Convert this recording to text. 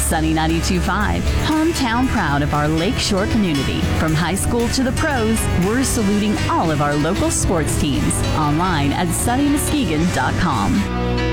Sunny 92.5, hometown proud of our Lakeshore community. From high school to the pros, we're saluting all of our local sports teams. Online at sunnymuskegon.com.